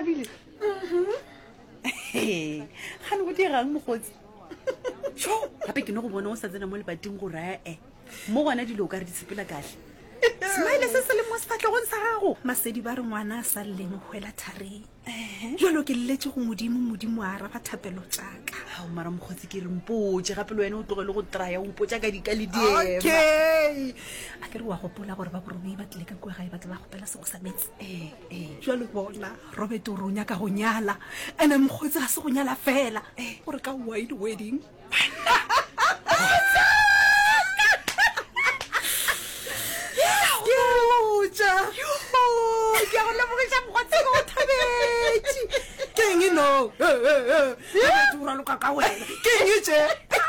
Thabile gane go dirang mogotsi so gape ke no go bona o sa tsena mo lebating go raya mo gona dilo o ka re di sepela katlhe smile se se le mo sefatlhegong sa gago Masedi ba re ngwana a sa lleng go hwela thareng jalo ke lletše go modimo a raba thapelo tsaka ao mara mogotsi ke re mpotse gape le wena o tlogele go traya o mpotsa ka dika le diema okay a ke re wa gopola gore ba borobei ba tlile ka kwe gae ba tla ba gopela sego sa metsi jalo bona Robert o re o nyaka go nyala ene mokgotsi ga se go nyala fela gore ka white wedding ke go lebogiša mogotsi go thabetše ke eng no ura loka ka wena ke eng tše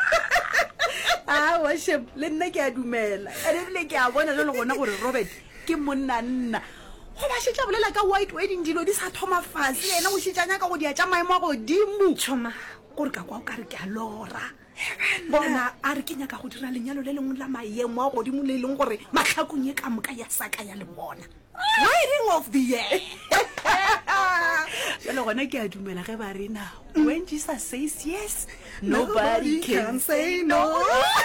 washem le nna ke a dumela ane bile ke a bona jalo gona gore Robert ke monnanna go ba šetša bolela ka white wedding dilo di sa thoma fase ena o šetšanya ka go dia tša maemo a godimo tšhoma gore ka kwa o ka re ke a lora bona a re ke nyaka go dira lenyalo le lengwe la maemo a godimo le e leng gore matlhakong e ka moka ya saka ya le bona wedding of the year jalo gona ke a dumela ge ba re now when Jesus says yes nobody can say no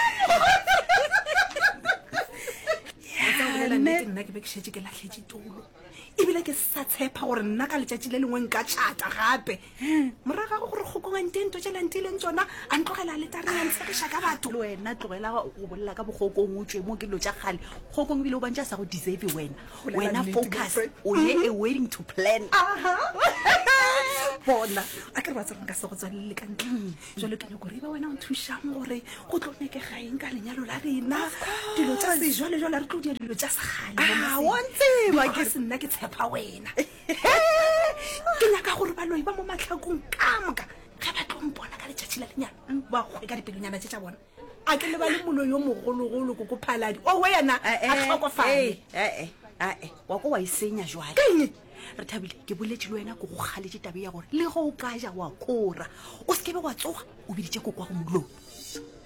nna ke be ke šetse ke latlhetse tolo ebile ke sa tshepa gore nna ka letšatši le lengwe nka tšhata gape moraga go gore kgokong ntento tšelantileng tsona a ntlogela letareng a ntshegiša ka batho le wena tlogela go bolela ka bokgokong o tswe mo ke dilo tša kgale kgokong ebile o bantša sa go deserve wena focus o ye a wedding to plan bona a ke re ba tsareng ka se go tswalele ka ntle jalo ke nyako re ba wena o nthušang gore go tloneke gaeng ka lenyalo la rena dilo tša sejwale jalo re tlo dia dilo tša segale ke se nna ke tshepa wena ke nyaka gore baloi ba mo matlhakong ka moka ge ba tlo mpona ka letšatši la lenyalo ba kgwe ka dipelonyana tše tša bona a ke le ba le moloi yo mogologolo koko phaladi o we yana a tlhokofale wa ko wa isenya jwale re Thabile ke boletše le wena ko go kgaletše tabe ya gore le go o ka ja wa kora o se ke be wa tsoga o biditše kokwa go molong